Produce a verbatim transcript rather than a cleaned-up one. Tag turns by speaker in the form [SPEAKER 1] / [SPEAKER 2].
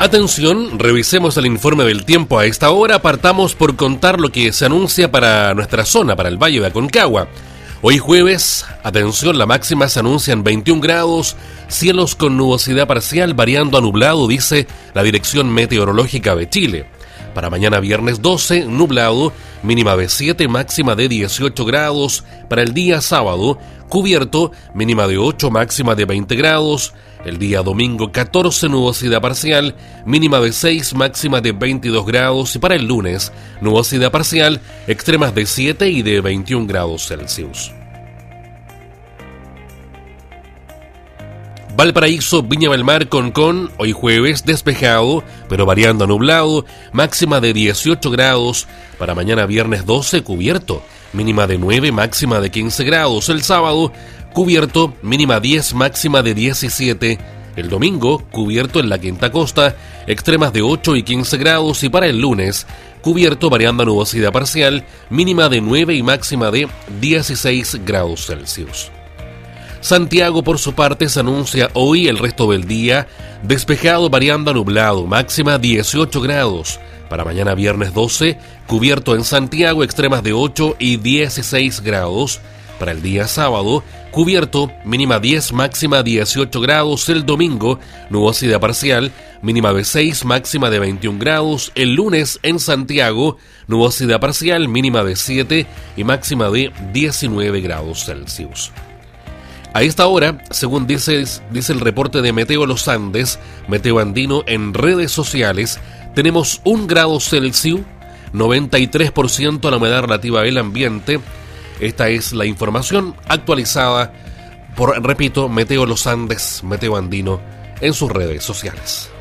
[SPEAKER 1] Atención, revisemos el informe del tiempo a esta hora. Partamos por contar lo que se anuncia para nuestra zona, para el Valle de Aconcagua. Hoy jueves, atención, la máxima se anuncia en veintiún grados, cielos con nubosidad parcial variando a nublado, dice la Dirección Meteorológica de Chile. Para mañana viernes doce, nublado, mínima de siete, máxima de dieciocho grados. Para el día sábado, cubierto, mínima de ocho, máxima de veinte grados. El día domingo catorce, nubosidad parcial, mínima de seis, máxima de veintidós grados. Y para el lunes, nubosidad parcial, extremas de siete y de veintiún grados Celsius. Valparaíso, Viña del Mar, Concón, hoy jueves despejado, pero variando a nublado, máxima de dieciocho grados. Para mañana viernes doce, cubierto, mínima de nueve, máxima de quince grados. El sábado, cubierto, mínima diez, máxima de diecisiete. El domingo, cubierto en la quinta costa, extremas de ocho y quince grados. Y para el lunes, cubierto variando a nubosidad parcial, mínima de nueve y máxima de dieciséis grados Celsius. Santiago, por su parte, se anuncia hoy el resto del día despejado variando a nublado, máxima dieciocho grados. Para mañana viernes doce, cubierto en Santiago, extremas de ocho y dieciséis grados. Para el día sábado, cubierto, mínima diez, máxima dieciocho grados. El domingo, nubosidad parcial, mínima de seis, máxima de veintiún grados. El lunes en Santiago, nubosidad parcial, mínima de siete y máxima de diecinueve grados Celsius. A esta hora, según dice, dice el reporte de Meteo Los Andes, Meteo Andino en redes sociales, tenemos un grado Celsius, noventa y tres por ciento la humedad relativa del ambiente. Esta es la información actualizada por, repito, Meteo Los Andes, Meteo Andino en sus redes sociales.